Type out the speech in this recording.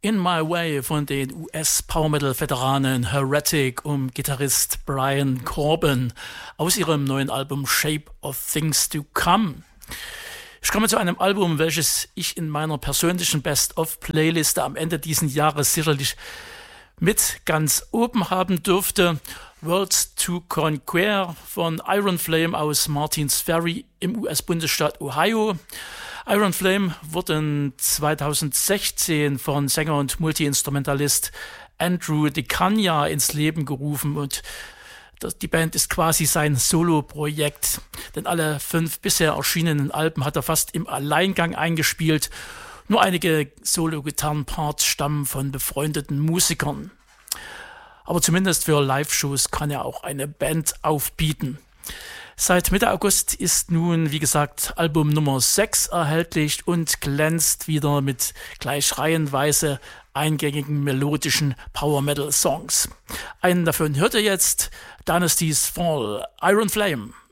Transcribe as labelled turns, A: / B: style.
A: In My Way von den US-Power-Metal-Veteranen Heretic um Gitarrist Brian Corbin aus ihrem neuen Album Shape of Things to Come. Ich komme zu einem Album, welches ich in meiner persönlichen Best-of-Playliste am Ende dieses Jahres sicherlich mit ganz oben haben dürfte. Worlds to Conquer von Iron Flame aus Martins Ferry im US-Bundesstaat Ohio. Iron Flame wurde 2016 von Sänger und Multi-Instrumentalist Andrew DeCagna ins Leben gerufen und die Band ist quasi sein Solo-Projekt, denn alle 5 bisher erschienenen Alben hat er fast im Alleingang eingespielt. Nur einige Solo-Gitarren-Parts stammen von befreundeten Musikern. Aber zumindest für Live-Shows kann er auch eine Band aufbieten. Seit Mitte August ist nun, wie gesagt, Album Nummer 6 erhältlich und glänzt wieder mit gleich reihenweise eingängigen melodischen Power-Metal-Songs. Einen davon hört ihr jetzt, Dynasty's Fall, Iron Flame.